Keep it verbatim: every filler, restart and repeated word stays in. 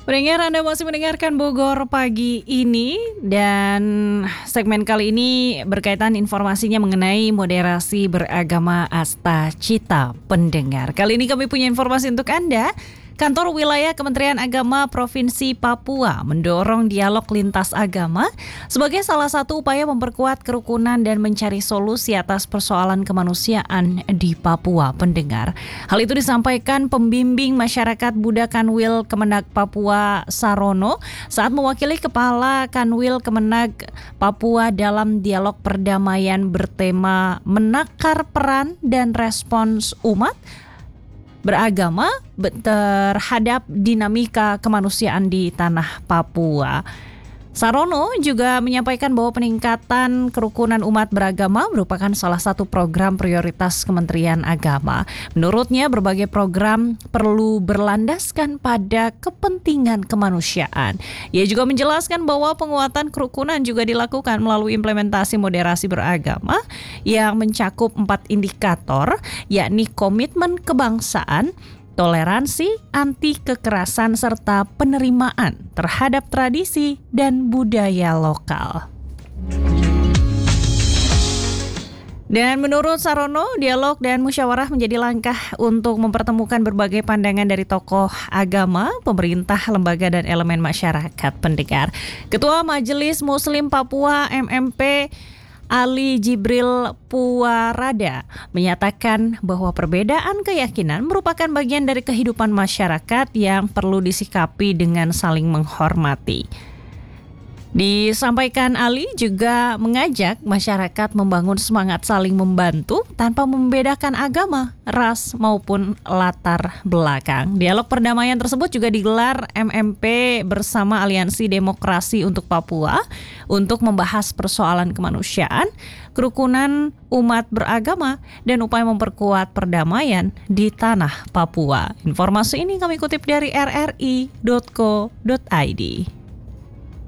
Pendengar, Anda masih mendengarkan Bogor Pagi ini, dan segmen kali ini berkaitan informasinya mengenai moderasi beragama Asta Cita. Pendengar, kali ini kami punya informasi untuk Anda. Kantor Wilayah Kementerian Agama Provinsi Papua mendorong dialog lintas agama sebagai salah satu upaya memperkuat kerukunan dan mencari solusi atas persoalan kemanusiaan di Papua. Pendengar, hal itu disampaikan pembimbing masyarakat Buddha Kanwil Kemenag Papua Sarono saat mewakili Kepala Kanwil Kemenag Papua dalam dialog perdamaian bertema menakar peran dan respons umat beragama terhadap dinamika kemanusiaan di tanah Papua. Sarono juga menyampaikan bahwa peningkatan kerukunan umat beragama merupakan salah satu program prioritas Kementerian Agama. Menurutnya, berbagai program perlu berlandaskan pada kepentingan kemanusiaan. Ia juga menjelaskan bahwa penguatan kerukunan juga dilakukan melalui implementasi moderasi beragama yang mencakup empat indikator, yakni komitmen kebangsaan, toleransi, anti kekerasan, serta penerimaan terhadap tradisi dan budaya lokal. Dan menurut Sarono, dialog dan musyawarah menjadi langkah untuk mempertemukan berbagai pandangan dari tokoh agama, pemerintah, lembaga, dan elemen masyarakat. Pendengar, Ketua Majelis Muslim Papua M M P Ali Jibril Puarada menyatakan bahwa perbedaan keyakinan merupakan bagian dari kehidupan masyarakat yang perlu disikapi dengan saling menghormati. Disampaikan Ali juga mengajak masyarakat membangun semangat saling membantu tanpa membedakan agama, ras maupun latar belakang. Dialog perdamaian tersebut juga digelar M M P bersama Aliansi Demokrasi untuk Papua untuk membahas persoalan kemanusiaan, kerukunan umat beragama, dan upaya memperkuat perdamaian di tanah Papua. Informasi ini kami kutip dari r r i dot co dot i d.